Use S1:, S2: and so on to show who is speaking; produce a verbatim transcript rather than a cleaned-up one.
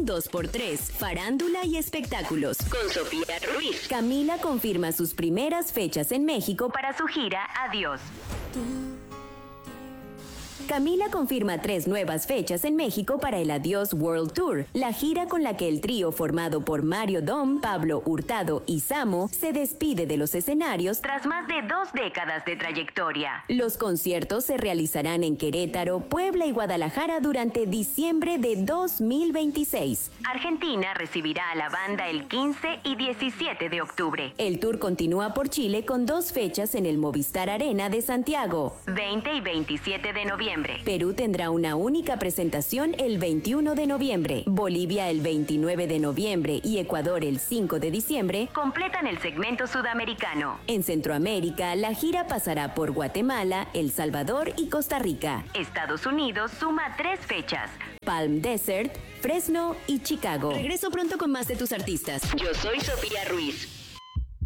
S1: un dos por tres, farándula y espectáculos.
S2: Con Sofía Ruiz.
S1: Camila confirma sus primeras fechas en México para su gira Adiós. Camila confirma tres nuevas fechas en México para el Adiós World Tour, la gira con la que el trío formado por Mario Dom, Pablo Hurtado y Samo se despide de los escenarios tras más de dos décadas de trayectoria. Los conciertos se realizarán en Querétaro, Puebla y Guadalajara durante diciembre de dos mil veintiséis. Argentina recibirá a la banda el quince y diecisiete de octubre. El tour continúa por Chile con dos fechas en el Movistar Arena de Santiago, veinte y veintisiete de noviembre. Perú tendrá una única presentación el veintiuno de noviembre. Bolivia el veintinueve de noviembre y Ecuador el cinco de diciembre completan el segmento sudamericano. En Centroamérica, la gira pasará por Guatemala, El Salvador y Costa Rica. Estados Unidos suma tres fechas: Palm Desert, Fresno y Chicago. Regreso pronto con más de tus artistas.
S2: Yo soy Sofía Ruiz.